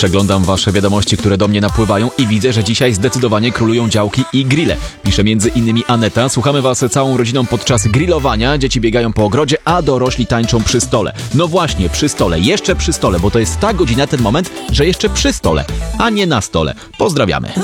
Przeglądam wasze wiadomości, które do mnie napływają i widzę, że dzisiaj zdecydowanie królują działki i grille. Pisze m.in. Aneta. Słuchamy was całą rodziną podczas grillowania. Dzieci biegają po ogrodzie, a dorośli tańczą przy stole. No właśnie, przy stole. Jeszcze przy stole, bo to jest ta godzina, ten moment, że jeszcze przy stole, a nie na stole. Pozdrawiamy.